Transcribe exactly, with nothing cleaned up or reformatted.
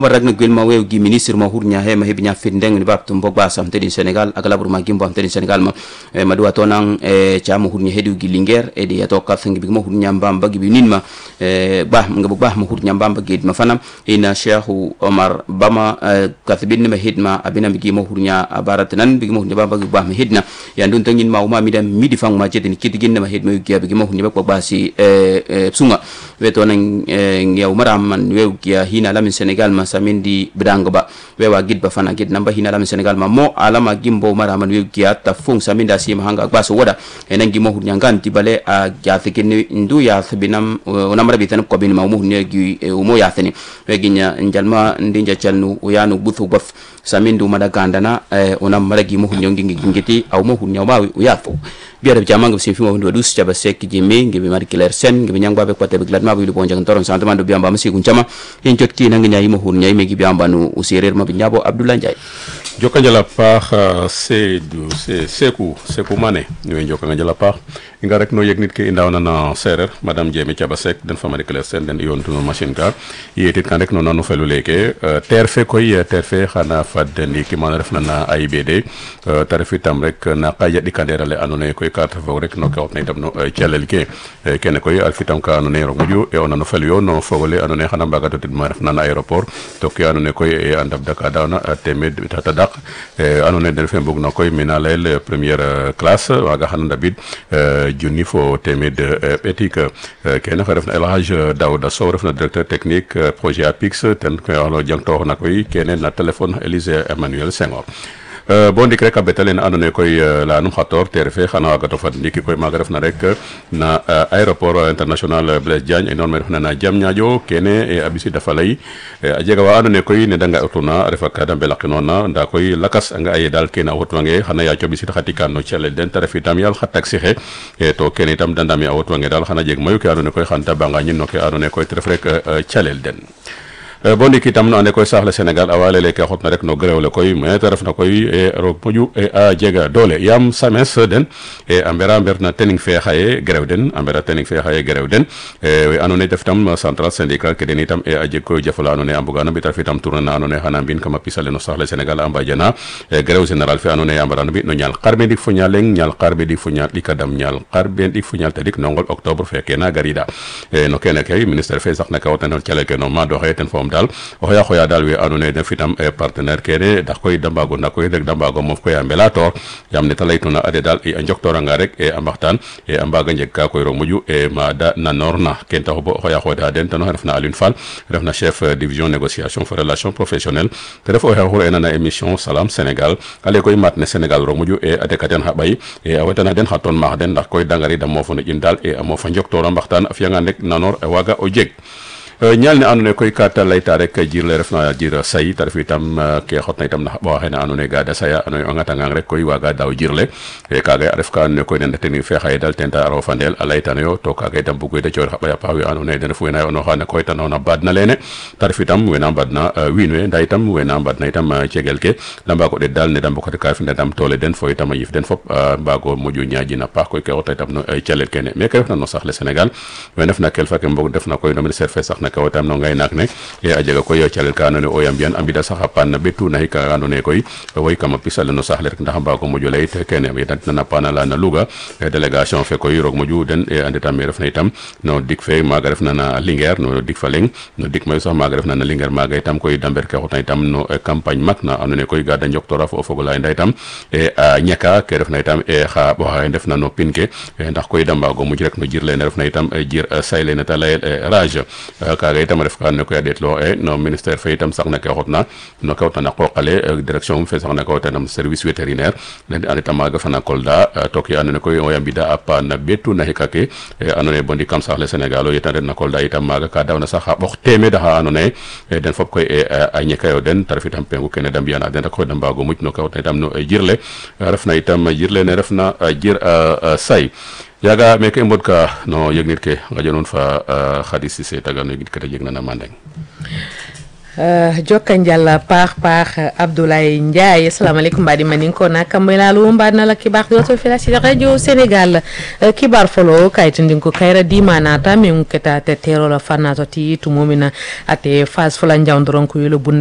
waragna gwel ma wew gi ministre ma hurnya he ma hebnya findeng ni bab tumbo ba sam tedin Senegal agala bur ma gimbo am tedin Senegal ma e ma duwa tonan e chama hurnya hedu gi linger e de yato ka fengi bi ma hurnya mbamba gi binin ma e ba nga bu ba ma hurnya mbamba gi ma fanam ina Cheikh Omar Bama kathibin ma hidma abina bi gi ma hurnya abarat nan bi ma hurnya bamba gi ba ma hidna ya ndun tangin ma uma mi dem midi fang ma jedin kidigin ma hidma gi bi ma hurnya ba ba si e sunga we tonan ngew maram man wew gi hina la min Senegal ma samindi bidang ba wewa gid ba fana gid namba hina lam Senegal ma mo alama gimbo mara man wi giata fung saminda si mahanga baso wada enen gimo hurnya ganti bale a gafikin ndu ya thabinam onamara bitan ko bin ma mu ne gi umo ya thani we ginya njalma ndinja chalnu uyanu buthu baf samindu madagandana onamara gimo hurnya ngi ngiti aw mo hurnya ma uyathu biar jamang sim fimo ndo dus jaba sek jimi ngi mari kiler sen ngi nyang babe kwate beglad ma bu bonjang toron santa mando biamba masi kuncama en jotti nangi nyayi mo hur nyayi megi biamba nu usirer ma binyabo Abdullah Njay jokkanjala paax Seydou se Sekou Sekou Mané ñoy jokkanjala paax nga rek no yeg nit ke indawna na serer madame Jemi Thiaba Seck den famari claire sen den yon tuno machine car yetit kan rek no nanu felu leke ter fe koy ter fe xana fad ni ki man ref na na A I B D tarif itam rek na qaya di kanderale anone koy carte fo rek no ko ne tam no cialel ke ken koy alfitam ka anone ro muju e onano felu yo no fogole anone xana mbaga to tit ma ref na na aéroport to ke anone koy e andab daka dawna temed tata dak anone den fe mbug na koy minalel première classe waga xana dabid junni fo temed etik ken xa refna El Hadj Daouda Sow refna directeur technique projet Apix ten ko walo jangto na koy kene na téléphone Élysée Emmanuel Senghor bon dik rek a betalen andone koy la num xator terfe xana waga to fat ndiki koy maga refna rek na aéroport international Blaise Diagne enorme refna na Diamniadio kene e abisi dafa lay a jega wa andone koy ne danga otuna refa ka dambe lakinona nda koy lakas nga ay dal kena wotwange xana ya ciobi sit xatikan no ciel den tarfi tam yal xat taxi xe e to kene tam dandami a wotwange dal xana jeg mayu ke andone koy xanta banga ñin no ke andone koy tref rek cialel den bon ki tam no ande koy saxle Sénégal awale le ke xotna rek no grew le koy mais ref na koy e ro poju e a jega dole yam sames den e ambera amberna tening fe xaye grew den ambera tening fe xaye grew den e anone def tam central syndical ke den itam e a jeg koy jafala anone ambugana bi tarfi tam tourna anone xana bin kama pisale no saxle Sénégal amba jana e grew général fe anone ambara bi no ñal xarbe dik fu ñaleng ñal xarbe dik fu ñal likadam ñal xarbe dik fu ñal tadik nongol octobre fe kena garida e no kene kay ministère fe sax na ka wotanol ciale ke no ma do xey ten fom dal oya khoya dal we anone den fitam e partenaire kene da koy dambago na koy rek dambago mof koy ambelator yamne talaytuna ade dal e njoktora nga rek e ambartan e ambaga njek ka koy ro muju e ma da na norna ken taw bo khoya khoda den tan refna Alune Fall refna chef division négociation for relation professionnelle te ref oya khol ena na émission Salam Sénégal ale koy matne Sénégal ro muju e ade katen habay e awetana den haton ma den da koy dangari da mo fo no jindal e mo fa njoktora mbartan afiya nga nek nanor e waga o jeg ñal ne andone koy kata layta rek jirle refna jir say tarif itam ke xotna itam na bo xena andone ga da saya anoy ngata ngang rek koy waga daw jirle e kaga ref ka ne koy ne teni fe xay dal tenta ro fandel alayta no to kaga itam bu goy de cior xaba ya pawi andone den fu na no xana koy tan na badna lene tarif itam we na badna winwe nda itam we na badna itam cegel ke lamba ko de dal ne dam ko ka fi ndam tole den fo itam yif den fop bago moju ñaaji na pa koy ke xota itam no cialel kene mais kay refna no sax le Sénégal we def na kel fa ke mbog def na koy no ministère fe sax na kawatam no ngay nak ne e a jega koy cialel ka andone o yambian ambida sax pan betu na ka andone koy way kama pisal no sax rek ndax ba ko moju lay te kene mi tan na panala na Louga délégation fe koy rog moju den e andita mi ref na itam no dik fe maga ref na na Linguère no dik fa leng no dik may sax maga ref na na Linguère maga itam koy damber ke xotna itam no campagne mak na andone koy ga da njoktora fo fogo lay nday itam e ñaka ke ref na itam e xa bo hay def na no pinke ndax koy damba go moju rek no jirle ne ref na itam jir sayle na talay rage kaga itam ref ka ne ko yadetlo e no ministère fe itam sax na ke xotna no kawta na qoqale direction fe sax na ko tanam service vétérinaire len ane tamaga fana Kolda to ke anone ko o yambida apa na betu na hekake anone bondi kam sax le Sénégal o yetande na Kolda itam maga ka dawna sax bok teme da anone den fop koy e ay ñekayo den tarif itam pengu kene dambiana den ko dambago mucc no kawta itam no jirle refna itam jirle ne refna jir say yaga me ke mbod ka no yegnit ke ngajonon fa khadisi se taga no yegnit ke yegna na mandeng jokka njalla paax paax Abdoulaye Ndiaye assalamualeykum mbaɗi manin ko na kambaylalu mbaɗnala kibar ɗoto filasi radio Sénégal kibar folo kayitindin ko kayra dimanata min keta te terola fannato ti tumomina ate phase fola jawdoron ko yelo